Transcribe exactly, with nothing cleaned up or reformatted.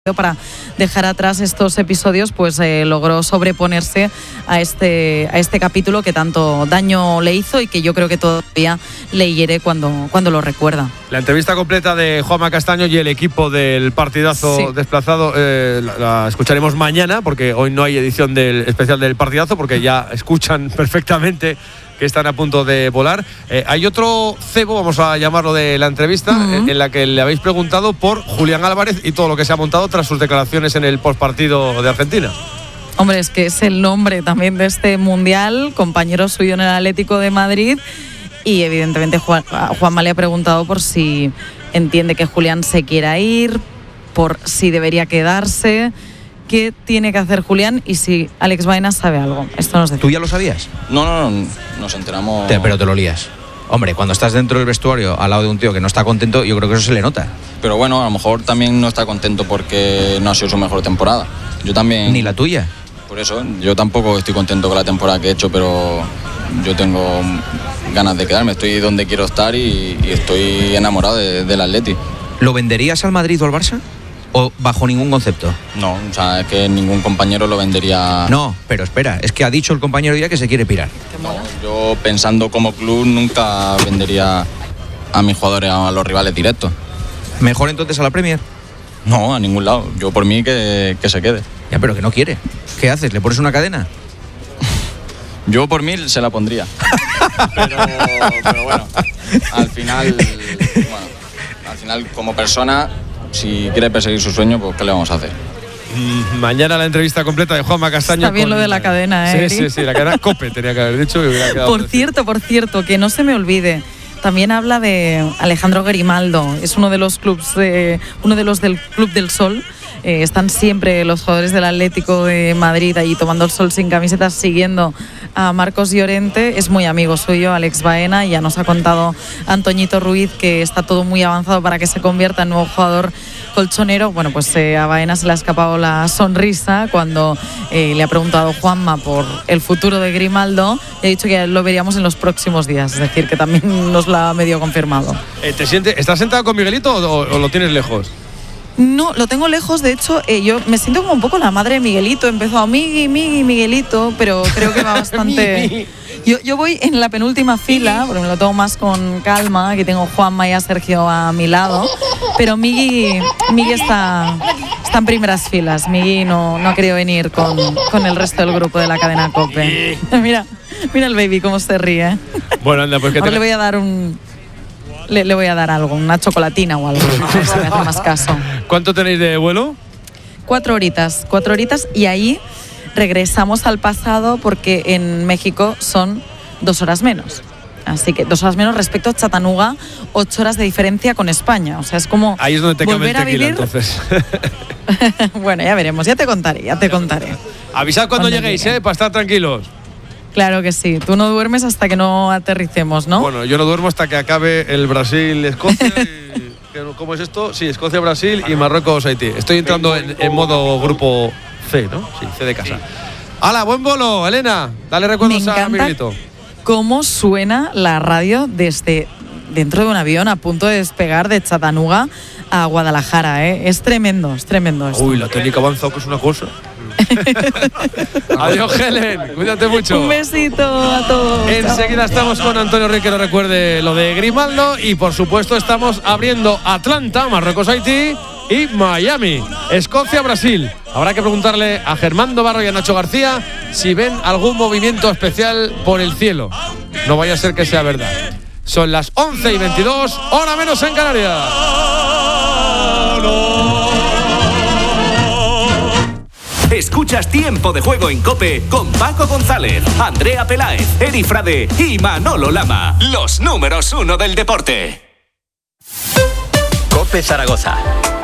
para dejar atrás estos episodios, pues eh, logró sobreponerse a este a este capítulo que tanto daño le hizo y que yo creo que todavía le hiere cuando, cuando lo recuerda. La entrevista completa de Juanma Castaño y el equipo del partidazo sí. desplazado eh, la, la escucharemos mañana, porque hoy no hay edición del especial del partidazo, porque ya escuchan perfectamente que están a punto de volar. Eh, hay otro cebo, vamos a llamarlo, de la entrevista, uh-huh. en, en la que le habéis preguntado por Julián Álvarez y todo lo que se ha montado tras sus declaraciones en el postpartido de Argentina. Hombre, es que es el nombre también de este mundial, compañero suyo en el Atlético de Madrid, y evidentemente Juan, Juanma le ha preguntado por si entiende que Julián se quiera ir, por si debería quedarse. ¿Qué tiene que hacer Julián y si Alex Baena sabe algo? Esto nos dice. ¿Tú ya lo sabías? No, no, no, nos enteramos. Te, pero te lo lías. Hombre, cuando estás dentro del vestuario al lado de un tío que no está contento, yo creo que eso se le nota. Pero bueno, a lo mejor también no está contento porque no ha sido su mejor temporada. Yo también. Ni la tuya. Por eso, yo tampoco estoy contento con la temporada que he hecho, pero yo tengo ganas de quedarme. Estoy donde quiero estar y, y estoy enamorado de, del Atleti. ¿Lo venderías al Madrid o al Barça? ¿O bajo ningún concepto? No, o sea, es que ningún compañero lo vendería. No, pero espera, es que ha dicho el compañero ya que se quiere pirar. No, yo pensando como club nunca vendería a mis jugadores a los rivales directos. ¿Mejor entonces a la Premier? No, a ningún lado. Yo por mí que, que se quede. Ya, pero que no quiere. ¿Qué haces? ¿Le pones una cadena? Yo por mí se la pondría. pero, pero bueno, al final, bueno, al final como persona, si quiere perseguir su sueño, pues ¿qué le vamos a hacer? Mm, mañana la entrevista completa de Juanma Castaño. Está bien con... lo de la cadena, ¿eh? Sí, sí, sí, la cadena COPE tenía que haber dicho. Y hubiera quedado por cierto, por cierto, que no se me olvide. También habla de Alejandro Grimaldo. Es uno de los clubs, de, uno de los del Club del Sol. Eh, están siempre los jugadores del Atlético de Madrid allí tomando el sol sin camisetas, siguiendo a Marcos Llorente. Es muy amigo suyo, Alex Baena, y ya nos ha contado Antoñito Ruiz que está todo muy avanzado para que se convierta en nuevo jugador colchonero. Bueno, pues eh, a Baena se le ha escapado la sonrisa cuando eh, le ha preguntado Juanma por el futuro de Grimaldo y ha dicho que lo veríamos en los próximos días, es decir, que también nos lo ha medio confirmado. Eh, ¿te sientes, ¿Estás sentado con Miguelito o, o lo tienes lejos? No, lo tengo lejos, de hecho, eh, yo me siento como un poco la madre de Miguelito. He empezado Migui, Migui, Miguelito, pero creo que va bastante... yo, yo voy en la penúltima fila, porque me lo tomo más con calma, que tengo Juanma y a Sergio a mi lado, pero Migui, Migui está, está en primeras filas. Migui no, no ha querido venir con, con el resto del grupo de la cadena COPE. mira, mira el baby cómo se ríe. Bueno, anda, pues que ahora te... le voy a dar un... Le, le voy a dar algo, una chocolatina o algo, a ver si me hace más caso. ¿Cuánto tenéis de vuelo? Cuatro horitas, cuatro horitas y ahí regresamos al pasado porque en México son dos horas menos. Así que dos horas menos respecto a Chattanooga, ocho horas de diferencia con España. O sea, es como ahí es donde te volver cambia el tequila, a vivir... entonces. Bueno, ya veremos, ya te contaré, ya te contaré. Avisad cuando, cuando lleguéis, llegue. ¿eh? Para estar tranquilos. Claro que sí. Tú no duermes hasta que no aterricemos, ¿no? Bueno, yo no duermo hasta que acabe el Brasil-Escocia. Y, ¿cómo es esto? Sí, Escocia-Brasil y Marruecos-Haití. Estoy entrando en, en modo grupo C, ¿no? Sí, C de casa. ¡Hala, buen bolo, Elena! Dale recuerdos a Miguelito. Cómo suena la radio desde dentro de un avión a punto de despegar de Chattanooga a Guadalajara, ¿eh? Es tremendo, es tremendo esto. Uy, la técnica avanzó, que es una cosa. Adiós, Helen, cuídate mucho. Un besito a todos. Enseguida estamos con Antonio Ruiz, que nos recuerde lo de Grimaldo, y por supuesto estamos abriendo Atlanta, Marruecos, Haití, y Miami, Escocia, Brasil. Habrá que preguntarle a Germando Barro y a Nacho García si ven algún movimiento especial por el cielo. No vaya a ser que sea verdad. Son las once y veintidós, hora menos en Canarias. Escuchas Tiempo de Juego en COPE con Paco González, Andrea Peláez, Eri Frade y Manolo Lama. Los números uno del deporte. COPE Zaragoza.